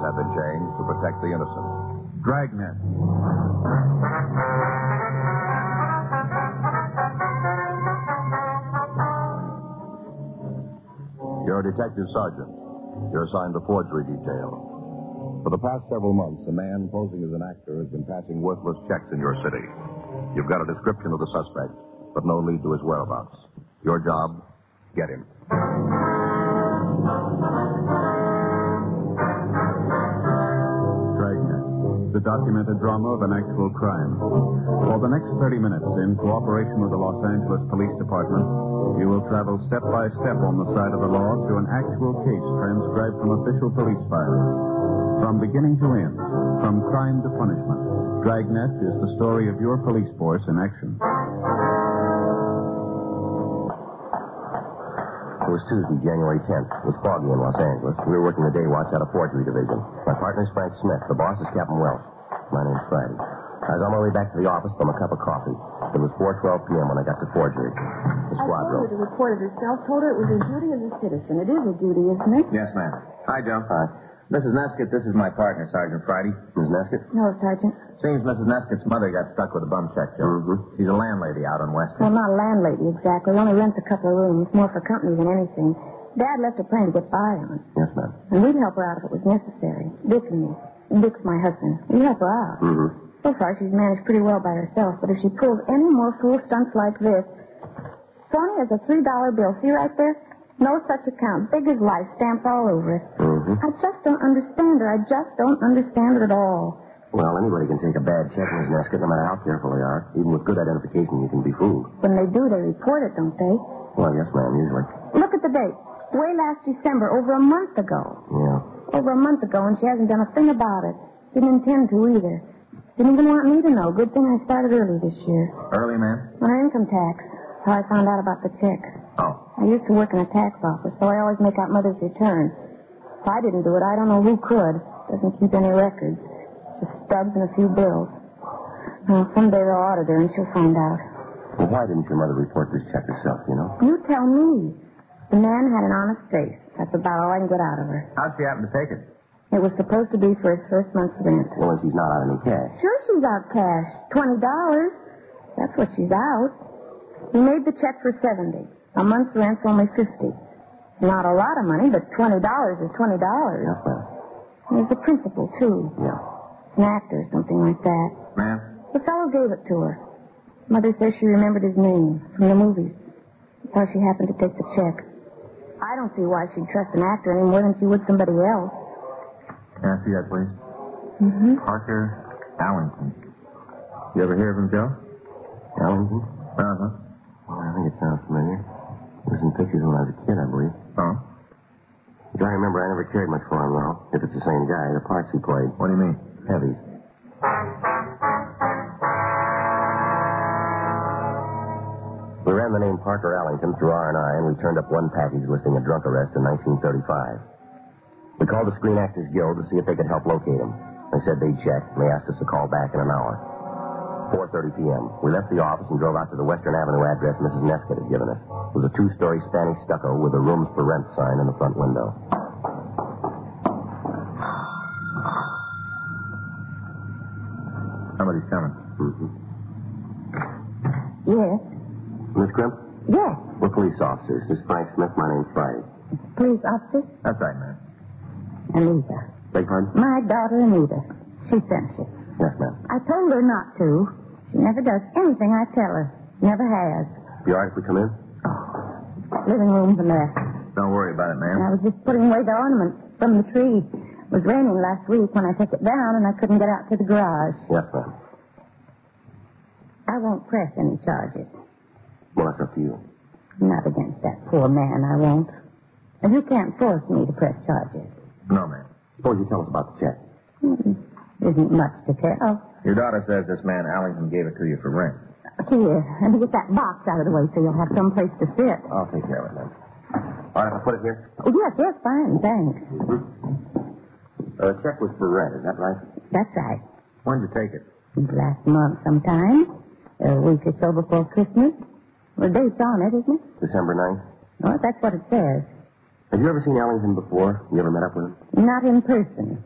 have been changed to protect the innocent. Dragnet. You're a detective sergeant. You're assigned the forgery detail. For the past several months, a man posing as an actor has been passing worthless checks in your city. You've got a description of the suspect, but no lead to his whereabouts. Your job, get him. Dragnet, the documented drama of an actual crime. For the next 30 minutes, in cooperation with the Los Angeles Police Department, you will travel step by step on the side of the law through an actual case transcribed from official police files. From beginning to end, from crime to punishment, Dragnet is the story of your police force in action. It was Tuesday, January 10th. It was foggy in Los Angeles. We were working the day watch out of Forgery Division. My partner's Frank Smith. The boss is Captain Welch. My name's Friday. I was on my way back to the office from a cup of coffee. It was 4:12 p.m. when I got to Forgery. The squad I told her to report it herself. Told her it was her duty as a citizen. It is a duty, isn't it? Yes, ma'am. Hi, Joe. Hi. Mrs. Neskett, this is my partner, Sergeant Friday. Ms. Neskett? No, Sergeant. Seems Mrs. Neskett's mother got stuck with a bum check, Joe. Mm-hmm. She's a landlady out on Western. Well, not a landlady, exactly. Only rents a couple of rooms. More for company than anything. Dad left her plenty to get by on. Yes, ma'am. And we'd help her out if it was necessary. Dick and me. Dick's my husband. We help her out. Mm-hmm. So far, she's managed pretty well by herself. But if she pulls any more fool stunts like this... Sony has a $3 bill. See right there? No such account. Big as life. Stamped all over it. Mm-hmm. I just don't understand her. I just don't understand it at all. Well, anybody can take a bad check, Ms. Neskett, no matter how careful they are. Even with good identification, you can be fooled. When they do, they report it, don't they? Well, yes, ma'am, usually. Look at the date. Way last December, over a month ago. Yeah. Over a month ago, and she hasn't done a thing about it. Didn't intend to either. Didn't even want me to know. Good thing I started early this year. Early, ma'am? On her income tax. How I found out about the check. Oh. I used to work in a tax office, so I always make out Mother's return. If I didn't do it, I don't know who could. Doesn't keep any records. Just stubs and a few bills. Well, someday they'll audit her and she'll find out. Well, why didn't your mother report this check herself, you know? You tell me. The man had an honest face. That's about all I can get out of her. How'd she happen to take it? It was supposed to be for his first month's rent. Well, if she's not out any cash. Sure she's out cash. $20. That's what she's out. He made the check for $70. A month's rent's only $50. Not a lot of money, but $20 is $20. Yes, ma'am. There's the principal, too. Yeah. An actor, something like that. Ma'am? The fellow gave it to her. Mother says she remembered his name from the movies. That's how she happened to take the check. I don't see why she'd trust an actor any more than she would somebody else. Can I see that, please? Mm-hmm. Parker Allington. You ever hear of him, Joe? Allington? Uh-huh. Well, I think it sounds familiar. He was in pictures when I was a kid, I believe. Oh? As I remember, I never cared much for him, though. If it's the same guy, the parts he played. What do you mean? Heavy. We ran the name Parker Allington through R&I, and we turned up one package listing a drunk arrest in 1935. We called the Screen Actors Guild to see if they could help locate him. They said they'd check, and they asked us to call back in an hour. 4:30 p.m. We left the office and drove out to the Western Avenue address Mrs. Neskett had given us. It was a 2-story Spanish stucco with a rooms for rent sign in the front window. Somebody's coming. Mm-hmm. Yes. Miss Crimp? Yes. We're police officers. This is Frank Smith. My name's Friday. Police officer? That's right, ma'am. Anita. Beg pardon? My daughter, Anita. She sent you. Yes, ma'am. I told her not to. She never does anything I tell her. Never has. Be all right if we come in? Living room's a mess. Don't worry about it, And ma'am. I was just putting away the ornaments from the tree. It was raining last week when I took it down, and I couldn't get out to the garage. Yes, ma'am. I won't press any charges. Well, that's up to you. Not against that poor man, I won't. And you can't force me to press charges. No, ma'am. Suppose you tell us about the check. Isn't much to tell. Your daughter says this man Allington gave it to you for rent. Here, let me get that box out of the way so you'll have some place to sit. I'll take care of it, then. All right, I'll put it here. Oh, yes, fine, thanks. The check was for rent, is that right? That's right. When'd you take it? Last month sometime. A week or so before Christmas. The date's on it, isn't it? December 9th. Oh, that's what it says. Have you ever seen Allington before? You ever met up with him? Not in person.